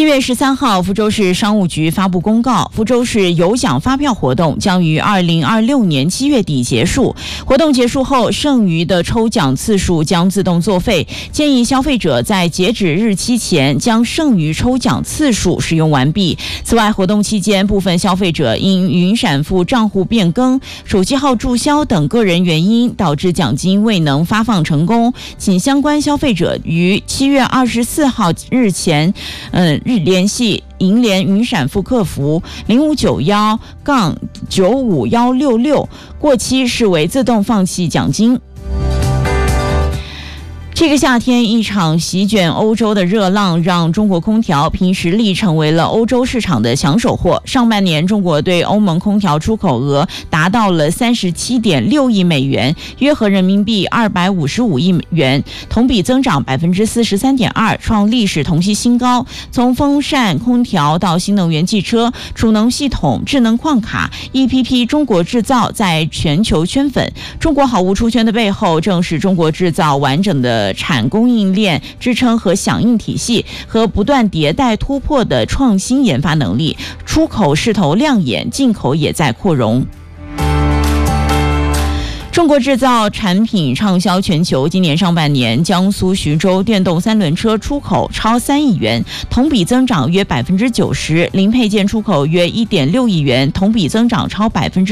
7月13号，福州市商务局发布公告，福州市有奖发票活动将于2026年7月底结束。活动结束后，剩余的抽奖次数将自动作废，建议消费者在截止日期前将剩余抽奖次数使用完毕。此外，活动期间部分消费者因云闪付账户变更、手机号注销等个人原因，导致奖金未能发放成功，请相关消费者于7月24号日前联系银联云闪付客服0591-95166，过期视为自动放弃奖金。这个夏天，一场席卷欧洲的热浪让中国空调凭实力成为了欧洲市场的抢手货。上半年，中国对欧盟空调出口额达到了37.6亿美元，约合人民币255亿元，同比增长43.2%，创历史同期新高。从风扇、空调到新能源汽车、储能系统、智能矿卡，一批批中国制造在全球圈粉。中国好物出圈的背后，正是中国制造完整的产供应链支撑和响应体系，和不断迭代突破的创新研发能力。出口势头亮眼，进口也在扩容。中国制造产品畅销全球，今年上半年，江苏徐州电动3轮车出口超3亿元，同比增长约90%；零配件出口约1.6亿元，同比增长超